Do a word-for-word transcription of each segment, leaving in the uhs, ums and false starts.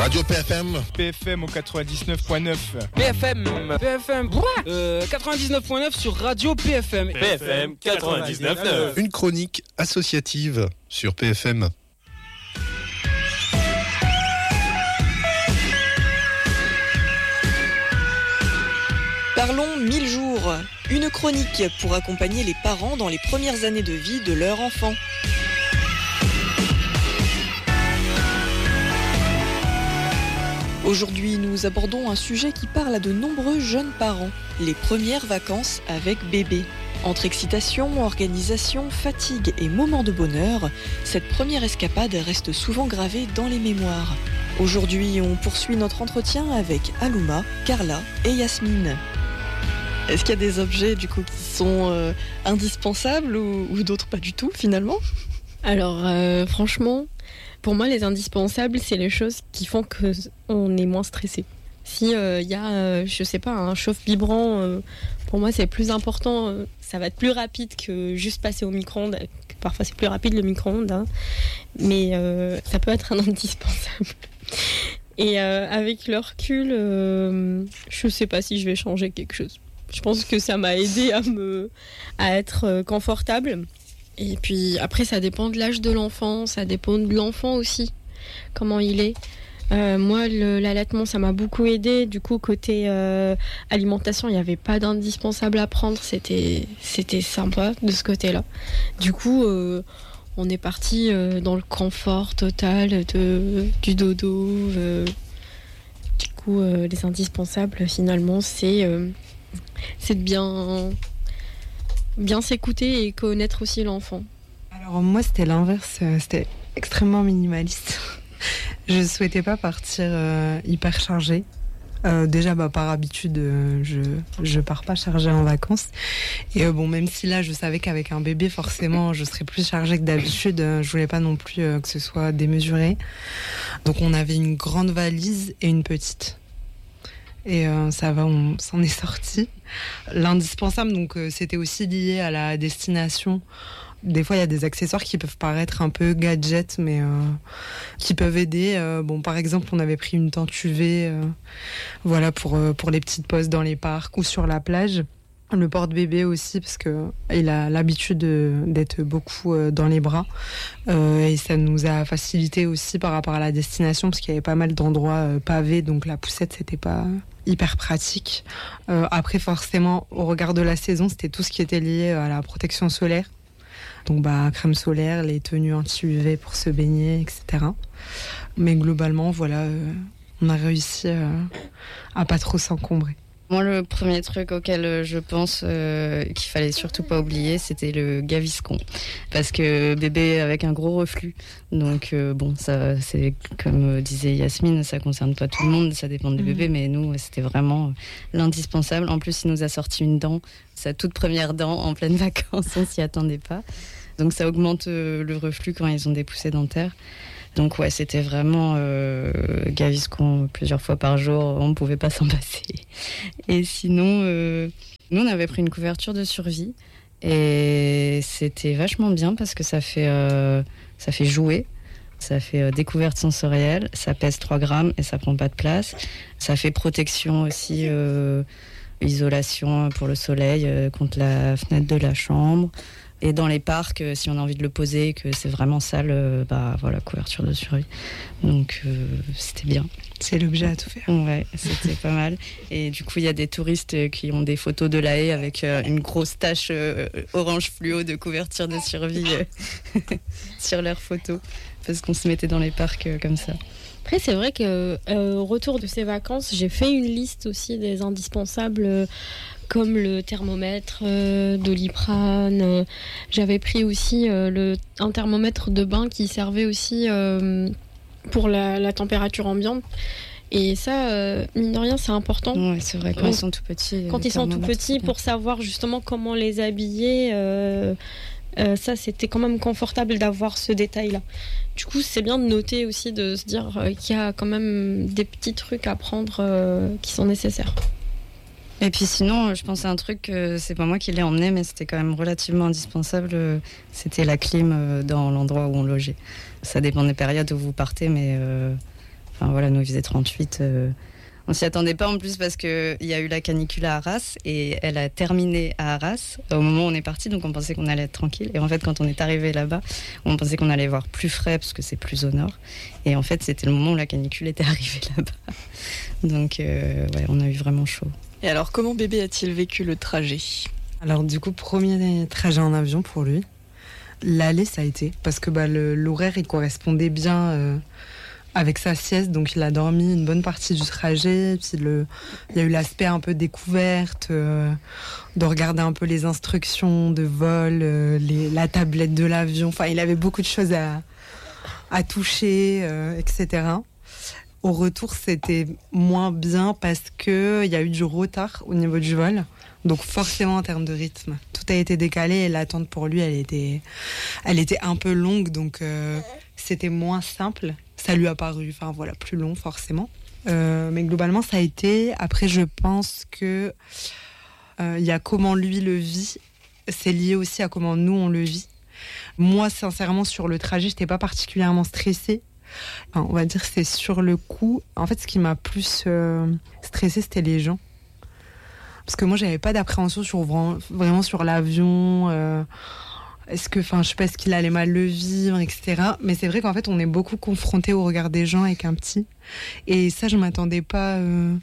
Radio P F M. P F M au quatre-vingt-dix-neuf point neuf. P F M, P F M, euh, quatre-vingt-dix-neuf point neuf sur Radio P F M. P F M quatre-vingt-dix-neuf point neuf. Une chronique associative sur P F M. Parlons mille jours, une chronique pour accompagner les parents dans les premières années de vie de leur enfant. Aujourd'hui, nous abordons un sujet qui parle à de nombreux jeunes parents, les premières vacances avec bébé. Entre excitation, organisation, fatigue et moments de bonheur, cette première escapade reste souvent gravée dans les mémoires. Aujourd'hui, on poursuit notre entretien avec Alouma, Carla et Yasmine. Est-ce qu'il y a des objets du coup qui sont euh, indispensables ou, ou d'autres pas du tout finalement ? Alors euh, franchement, pour moi les indispensables c'est les choses qui font qu'on est moins stressé. Si il euh, y a, euh, je sais pas, un chauffe vibrant, euh, pour moi c'est plus important, euh, ça va être plus rapide que juste passer au micro-ondes. Parfois c'est plus rapide le micro-ondes, hein, mais euh, ça peut être un indispensable. Et euh, avec le recul, euh, je sais pas si je vais changer quelque chose. Je pense que ça m'a aidé à, me, à être confortable. Et puis après, ça dépend de l'âge de l'enfant, ça dépend de l'enfant aussi, comment il est. Euh, moi, le, l'allaitement, ça m'a beaucoup aidé. Du coup, côté euh, alimentation, il n'y avait pas d'indispensable à prendre. C'était, c'était sympa de ce côté-là. Du coup, euh, on est parti euh, dans le confort total de, du dodo. Euh, du coup, euh, les indispensables, finalement, c'est... Euh, c'est de bien, bien s'écouter et connaître aussi l'enfant. Alors moi c'était l'inverse, c'était extrêmement minimaliste. Je ne souhaitais pas partir euh, hyper chargée. Euh, déjà bah, par habitude euh, je je pars pas chargée en vacances et euh, bon même si là je savais qu'avec un bébé forcément je serais plus chargée que d'habitude, euh, je voulais pas non plus euh, que ce soit démesuré. Donc on avait une grande valise et une petite. Et euh, ça va, on s'en est sorti. L'indispensable, donc, euh, c'était aussi lié à la destination. Des fois, il y a des accessoires qui peuvent paraître un peu gadgets, mais euh, qui peuvent aider. Euh, bon, par exemple, on avait pris une tente U V, euh, voilà, pour euh, pour les petites pauses dans les parcs ou sur la plage. Le porte-bébé aussi, parce que il a l'habitude de, d'être beaucoup euh, dans les bras. Euh, et ça nous a facilité aussi par rapport à la destination, parce qu'il y avait pas mal d'endroits euh, pavés, donc la poussette, c'était pas hyper pratique. Euh, après, forcément, au regard de la saison, c'était tout ce qui était lié à la protection solaire. Donc, bah, crème solaire, les tenues anti-U V pour se baigner, et cetera. Mais globalement, voilà, euh, on a réussi euh, à pas trop s'encombrer. Moi, le premier truc auquel je pense euh, qu'il fallait surtout pas oublier, c'était le Gaviscon. Parce que bébé avec un gros reflux. Donc, euh, bon, ça, c'est comme disait Yasmine, ça concerne pas tout le monde, ça dépend des mmh. bébés, mais nous, c'était vraiment l'indispensable. En plus, il nous a sorti une dent, sa toute première dent en pleine vacances, on s'y attendait pas. Donc, ça augmente euh, le reflux quand ils ont des poussées dentaires. Donc ouais, c'était vraiment euh, Gaviscon plusieurs fois par jour, on ne pouvait pas s'en passer. Et sinon, euh, nous on avait pris une couverture de survie et c'était vachement bien parce que ça fait, euh, ça fait jouer, ça fait euh, découverte sensorielle, ça pèse trois grammes et ça prend pas de place. Ça fait protection aussi, euh, isolation pour le soleil euh, contre la fenêtre de la chambre. Et dans les parcs, euh, si on a envie de le poser, que c'est vraiment sale, euh, bah voilà, couverture de survie. Donc euh, c'était bien. C'est l'objet à tout faire. Ouais, c'était pas mal. Et du coup, il y a des touristes qui ont des photos de la haie avec euh, une grosse tache euh, orange fluo de couverture de survie euh, sur leurs photos, parce qu'on se mettait dans les parcs euh, comme ça. Après, c'est vrai que euh, au retour de ces vacances, j'ai fait une liste aussi des indispensables. Euh, comme le thermomètre, euh, Doliprane. Euh, j'avais pris aussi euh, le, un thermomètre de bain qui servait aussi euh, pour la, la température ambiante. Et ça, euh, mine de rien, c'est important. Ouais, c'est vrai, quand Donc, ils sont tout petits. Quand ils sont tout petits, pour savoir justement comment les habiller, euh, euh, ça, c'était quand même confortable d'avoir ce détail-là. Du coup, c'est bien de noter aussi, de se dire euh, qu'il y a quand même des petits trucs à prendre euh, qui sont nécessaires. Et puis sinon, je pensais à un truc, euh, c'est pas moi qui l'ai emmené, mais c'était quand même relativement indispensable, euh, c'était la clim euh, dans l'endroit où on logeait. Ça dépend des périodes où vous partez, mais euh, Enfin voilà, nous il faisait trente-huit. Euh, on s'y attendait pas en plus parce qu'il y a eu la canicule à Arras et elle a terminé à Arras au moment où on est parti, donc on pensait qu'on allait être tranquille. Et en fait, quand on est arrivé là-bas, on pensait qu'on allait voir plus frais parce que c'est plus au nord. Et en fait, c'était le moment où la canicule était arrivée là-bas. Donc euh, ouais, on a eu vraiment chaud. Et alors, comment bébé a-t-il vécu le trajet ? Alors du coup, premier trajet en avion pour lui. L'aller, ça a été, parce que bah, le, l'horaire, il correspondait bien euh, avec sa sieste, donc il a dormi une bonne partie du trajet, puis le, il y a eu l'aspect un peu découverte, euh, de regarder un peu les instructions de vol, euh, les, la tablette de l'avion, enfin il avait beaucoup de choses à, à toucher, euh, et cetera. Au retour, c'était moins bien parce qu'il y a eu du retard au niveau du vol. Donc forcément en termes de rythme, tout a été décalé et l'attente pour lui, elle était, elle était un peu longue, donc euh, c'était moins simple. Ça lui a paru, enfin voilà, plus long forcément. Euh, mais globalement, ça a été. Après, je pense que il euh, y a comment lui le vit. C'est lié aussi à comment nous on le vit. Moi, sincèrement, sur le trajet, j'étais pas particulièrement stressée. Enfin, on va dire c'est sur le coup. En fait, ce qui m'a plus euh, stressée, c'était les gens. Parce que moi, j'avais pas d'appréhension sur vraiment sur l'avion. Euh, est-ce que, enfin, je sais pas, est-ce qu'il allait mal le vivre, et cetera. Mais c'est vrai qu'en fait, on est beaucoup confronté au regard des gens avec un petit. Et ça, je m'attendais pas. Euh,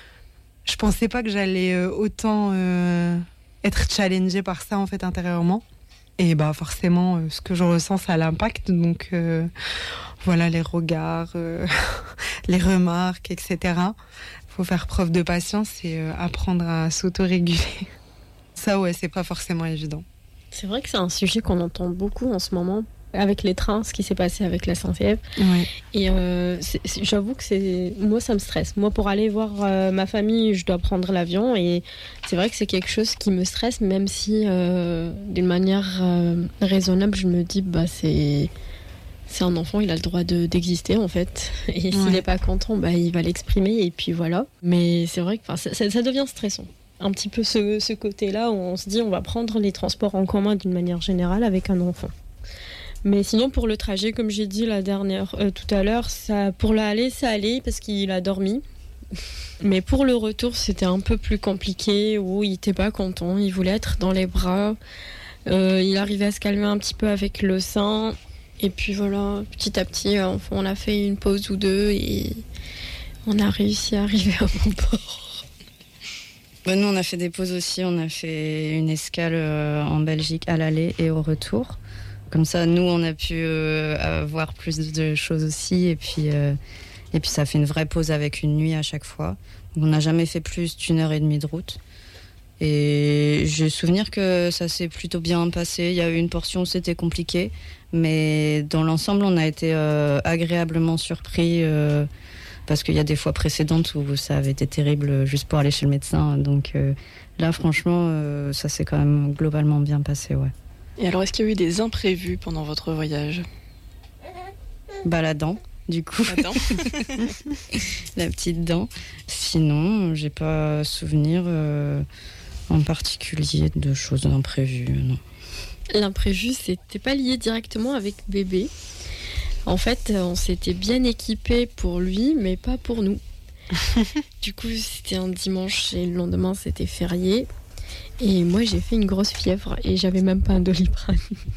je pensais pas que j'allais euh, autant euh, être challengée par ça en fait intérieurement. Et bah forcément, euh, ce que je ressens, ça a l'impact. Donc euh, voilà, les regards, euh, les remarques, et cetera. Faut faire preuve de patience et euh, apprendre à s'autoréguler. Ça, ouais, c'est pas forcément évident. C'est vrai que c'est un sujet qu'on entend beaucoup en ce moment, avec les trains, ce qui s'est passé avec la S N C F. Ouais. Et euh, c'est, c'est, j'avoue que c'est, moi, ça me stresse. Moi, pour aller voir euh, ma famille, je dois prendre l'avion. Et c'est vrai que c'est quelque chose qui me stresse, même si, euh, d'une manière euh, raisonnable, je me dis, bah, c'est... C'est un enfant, il a le droit de, d'exister en fait. Et ouais. S'il n'est pas content, bah, il va l'exprimer et puis voilà. Mais c'est vrai que ça, ça, ça devient stressant. Un petit peu ce, ce côté-là où on se dit on va prendre les transports en commun d'une manière générale avec un enfant. Mais sinon pour le trajet, comme j'ai dit la dernière, euh, tout à l'heure, ça, pour l'aller, ça allait parce qu'il a dormi. Mais pour le retour, c'était un peu plus compliqué où il n'était pas content, il voulait être dans les bras. Euh, il arrivait à se calmer un petit peu avec le sein. Et puis voilà, petit à petit, on a fait une pause ou deux et on a réussi à arriver à bon port. Bah nous, on a fait des pauses aussi. On a fait une escale en Belgique à l'aller et au retour. Comme ça, nous, on a pu euh, voir plus de choses aussi. Et puis, euh, et puis, ça a fait une vraie pause avec une nuit à chaque fois. Donc, on n'a jamais fait plus d'une heure et demie de route. Et j'ai souvenir que ça s'est plutôt bien passé. Il y a eu une portion où c'était compliqué. Mais dans l'ensemble, on a été euh, agréablement surpris euh, parce qu'il y a des fois précédentes où ça avait été terrible juste pour aller chez le médecin. Donc euh, là, franchement, euh, ça s'est quand même globalement bien passé, ouais. Et alors, est-ce qu'il y a eu des imprévus pendant votre voyage ? Bah, la dent, du coup. La dent. La petite dent. Sinon, j'ai pas souvenir euh, en particulier de choses imprévues, non. L'imprévu, c'était pas lié directement avec bébé. En fait, on s'était bien équipés pour lui, mais pas pour nous. Du coup, c'était un dimanche et le lendemain, c'était férié. Et moi, j'ai fait une grosse fièvre et j'avais même pas un Doliprane.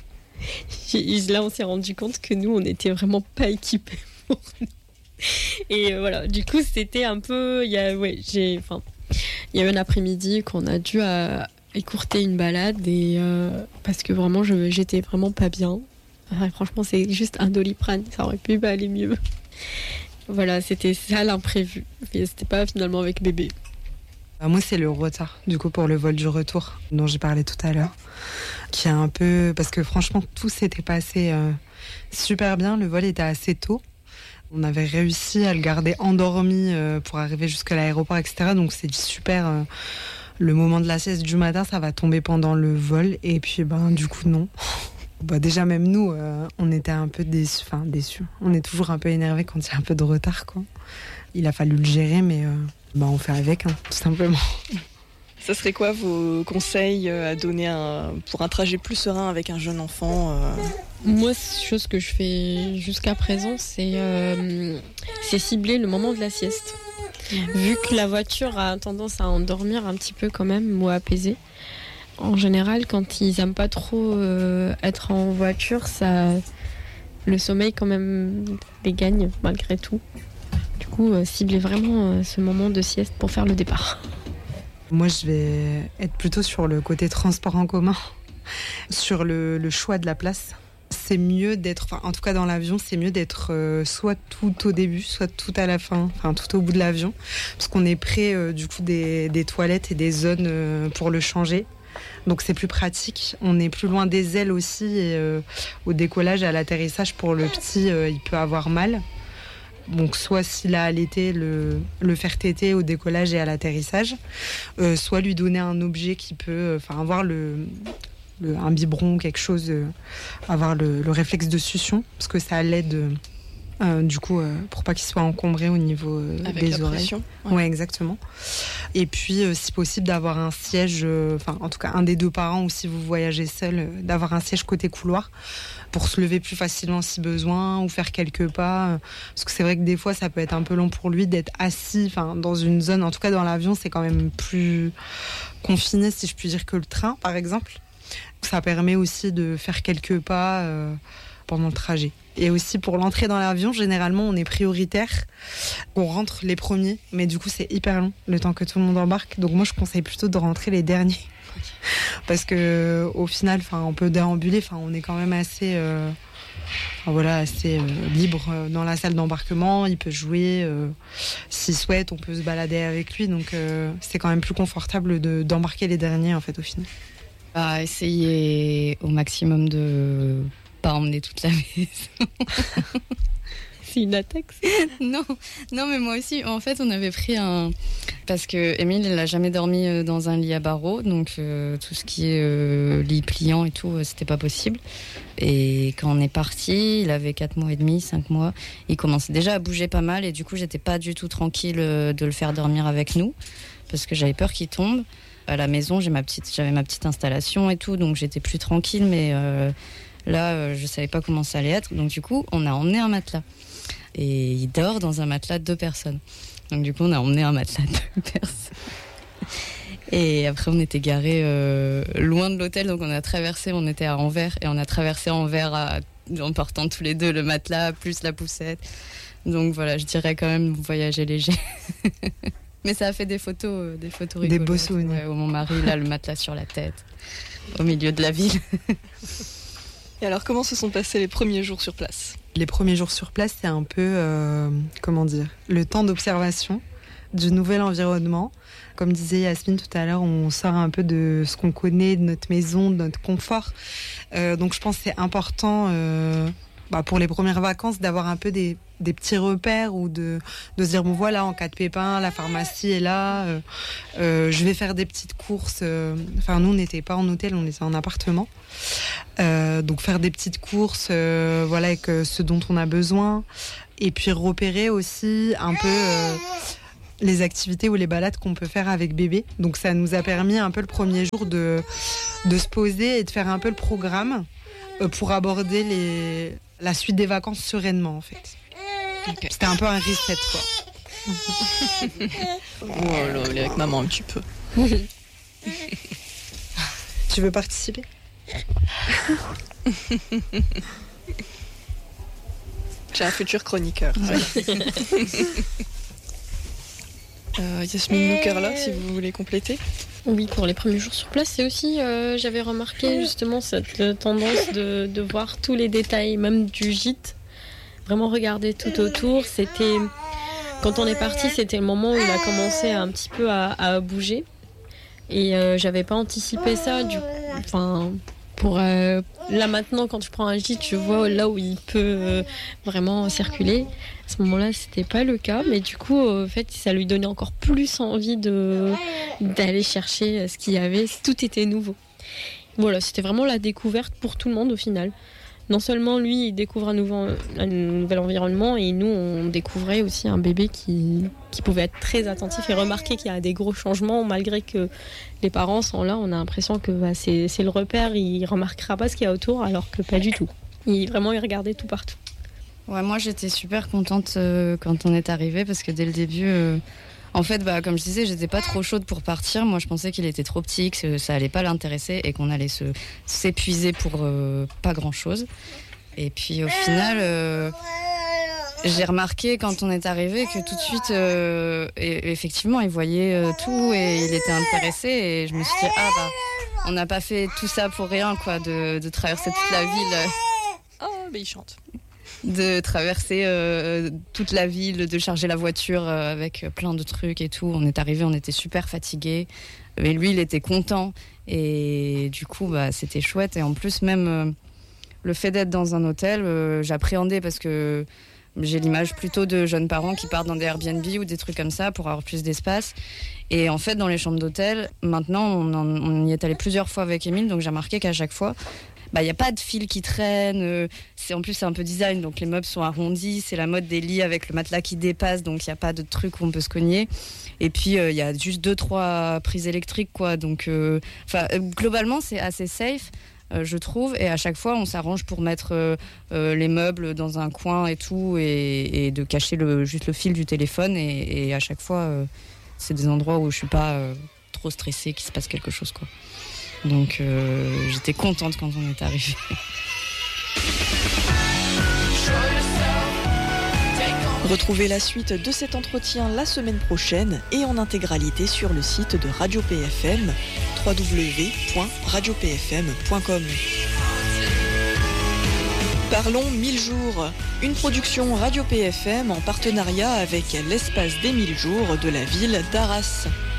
Là, on s'est rendu compte que nous, on n'était vraiment pas équipés pour nous. Et voilà, du coup, c'était un peu... Il y a, ouais, j'ai, enfin, il y a eu un après-midi qu'on a dû... À, écourter une balade et euh, parce que vraiment je, j'étais vraiment pas bien. Enfin, franchement c'est juste un Doliprane, ça aurait pu aller mieux. Voilà, c'était ça l'imprévu et c'était pas finalement avec bébé. Moi c'est le retard du coup pour le vol du retour dont j'ai parlé tout à l'heure, qui a un peu, parce que franchement tout s'était passé euh, super bien, le vol était assez tôt. On avait réussi à le garder endormi euh, pour arriver jusqu'à l'aéroport, et cetera. Donc c'est super. Euh, Le moment de la sieste du matin, ça va tomber pendant le vol. Et puis, ben, du coup, non. Bah, déjà, même nous, euh, on était un peu déçus. Enfin, déçus. On est toujours un peu énervés quand il y a un peu de retard, quoi. Il a fallu le gérer, mais euh, bah, on fait avec, hein, tout simplement. Ça serait quoi vos conseils à donner un, pour un trajet plus serein avec un jeune enfant euh... Moi, chose que je fais jusqu'à présent, c'est, euh, c'est cibler le moment de la sieste. Vu que la voiture a tendance à endormir un petit peu quand même ou à apaiser. En général, quand ils n'aiment pas trop euh, être en voiture, ça, le sommeil quand même les gagne malgré tout. Du coup, euh, cibler vraiment euh, ce moment de sieste pour faire le départ. Moi, je vais être plutôt sur le côté transport en commun, sur le, le choix de la place. C'est mieux d'être, enfin, en tout cas dans l'avion, c'est mieux d'être euh, soit tout au début, soit tout à la fin, enfin tout au bout de l'avion, parce qu'on est près euh, du coup des, des toilettes et des zones euh, pour le changer. Donc c'est plus pratique. On est plus loin des ailes aussi, et euh, au décollage et à l'atterrissage pour le petit, euh, il peut avoir mal. Donc soit s'il a allaité, le, le faire téter au décollage et à l'atterrissage, euh, soit lui donner un objet qui peut, enfin euh, avoir le Le, un biberon, quelque chose, euh, avoir le, le réflexe de succion, parce que ça l'aide euh, du coup euh, pour pas qu'il soit encombré au niveau euh, avec des la oreilles. pression. Ouais. ouais, exactement. Et puis, euh, si possible, d'avoir un siège, enfin, euh, en tout cas, un des deux parents, ou si vous voyagez seul, euh, d'avoir un siège côté couloir pour se lever plus facilement si besoin, ou faire quelques pas. Euh, parce que c'est vrai que des fois, ça peut être un peu long pour lui d'être assis, enfin, dans une zone. En tout cas, dans l'avion, c'est quand même plus confiné, si je puis dire, que le train, par exemple. Ça permet aussi de faire quelques pas euh, pendant le trajet. Et aussi pour l'entrée dans l'avion, généralement on est prioritaire. On rentre les premiers, mais du coup c'est hyper long le temps que tout le monde embarque. Donc moi je conseille plutôt de rentrer les derniers. Parce que au final, on peut déambuler, on est quand même assez, euh, voilà, assez euh, libre dans la salle d'embarquement. Il peut jouer, euh, s'il souhaite, on peut se balader avec lui. Donc euh, c'est quand même plus confortable de, d'embarquer les derniers en fait au final. Bah, essayer au maximum de pas emmener toute la maison. C'est une attaque. non, non, mais moi aussi. En fait, on avait pris un parce que Émile, il n'a jamais dormi dans un lit à barreaux, donc euh, tout ce qui est euh, lit pliant et tout, c'était pas possible. Et quand on est parti, il avait quatre mois et demi, cinq mois. Il commençait déjà à bouger pas mal, et du coup, j'étais pas du tout tranquille de le faire dormir avec nous parce que j'avais peur qu'il tombe. À la maison, j'ai ma petite, j'avais ma petite installation et tout, donc j'étais plus tranquille, mais euh, là, euh, je savais pas comment ça allait être. Donc du coup, on a emmené un matelas. Et il dort dans un matelas de deux personnes. Donc du coup, on a emmené un matelas de deux personnes. Et après, on était garés euh, loin de l'hôtel, donc on a traversé, on était à Anvers, et on a traversé Anvers à, en portant tous les deux le matelas, plus la poussette. Donc voilà, je dirais quand même voyager léger. Mais ça a fait des photos, euh, des photos rigolotes. Des beaux souvenirs. Ouais, où mon mari, là, le matelas sur la tête, au milieu de la ville. Et alors, comment se sont passés les premiers jours sur place ? Les premiers jours sur place, c'est un peu, euh, comment dire, le temps d'observation du nouvel environnement. Comme disait Yasmine tout à l'heure, on sort un peu de ce qu'on connaît, de notre maison, de notre confort. Euh, donc je pense que c'est important... Euh, Bah pour les premières vacances, d'avoir un peu des, des petits repères ou de, de se dire, bon voilà, en cas de pépin, la pharmacie est là, euh, euh, je vais faire des petites courses. Euh, enfin, nous, on n'était pas en hôtel, on était en appartement. Euh, donc faire des petites courses, euh, voilà, avec euh, ce dont on a besoin. Et puis repérer aussi un peu... Euh, les activités ou les balades qu'on peut faire avec bébé. Donc ça nous a permis un peu le premier jour de, de se poser et de faire un peu le programme euh, pour aborder les... la suite des vacances sereinement en fait. Okay. C'était un peu un reset quoi. Oh là, elle est avec maman un petit peu. Tu veux participer? J'ai un futur chroniqueur. Ouais. euh, Yasmine Loukarla, si vous voulez compléter. Oui, pour les premiers jours sur place, c'est aussi, euh, j'avais remarqué justement cette euh, tendance de, de voir tous les détails, même du gîte, vraiment regarder tout autour. C'était, quand on est parti, c'était le moment où il a commencé un petit peu à, à bouger, et euh, j'avais pas anticipé ça. Du, enfin, pour euh, là maintenant, quand je prends un gîte, je vois là où il peut euh, vraiment circuler. À ce moment-là, c'était pas le cas, mais du coup, en fait, ça lui donnait encore plus envie de d'aller chercher ce qu'il y avait. Tout était nouveau. Voilà, c'était vraiment la découverte pour tout le monde au final. non seulement lui, il découvre un, nouveau, un nouvel environnement, et nous, on découvrait aussi un bébé qui, qui pouvait être très attentif et remarquer qu'il y a des gros changements, malgré que les parents sont là. On a l'impression que bah, c'est, c'est le repère, il remarquera pas ce qu'il y a autour, alors que pas du tout. Il, vraiment, il regardait tout partout. Ouais, moi, j'étais super contente euh, quand on est arrivé, parce que dès le début... Euh... En fait, bah, comme je disais, j'étais pas trop chaude pour partir. Moi, je pensais qu'il était trop petit, que ça allait pas l'intéresser et qu'on allait se, s'épuiser pour euh, pas grand-chose. Et puis, au final, euh, j'ai remarqué quand on est arrivé que tout de suite, euh, et, effectivement, il voyait euh, tout et il était intéressé. Et je me suis dit, ah bah, on n'a pas fait tout ça pour rien, quoi, de, de traverser toute la ville. Oh, mais il chante. De traverser euh, toute la ville, de charger la voiture euh, avec plein de trucs et tout. On est arrivé, on était super fatigués. Mais lui, il était content. Et du coup, bah, c'était chouette. Et en plus, même euh, le fait d'être dans un hôtel, euh, j'appréhendais parce que j'ai l'image plutôt de jeunes parents qui partent dans des Airbnb ou des trucs comme ça pour avoir plus d'espace. Et en fait, dans les chambres d'hôtel, maintenant, on, en, on y est allé plusieurs fois avec Émile. Donc j'ai remarqué qu'à chaque fois, bah, y a pas de fil qui traîne, euh, c'est, en plus c'est un peu design, donc les meubles sont arrondis, c'est la mode des lits avec le matelas qui dépasse, donc il n'y a pas de truc où on peut se cogner. Et puis il euh, y a juste deux trois prises électriques, quoi. Donc euh, euh, globalement c'est assez safe, euh, je trouve, et à chaque fois on s'arrange pour mettre euh, euh, les meubles dans un coin et tout, et, et de cacher le, juste le fil du téléphone, et, et à chaque fois euh, c'est des endroits où je suis pas euh, trop stressée qu'il se passe quelque chose, quoi. Donc euh, j'étais contente quand on est arrivé. Retrouvez la suite de cet entretien la semaine prochaine et en intégralité sur le site de Radio P F M, w w w point radio p f m point com. Parlons mille jours, une production Radio P F M en partenariat avec l'espace des mille jours de la ville d'Arras.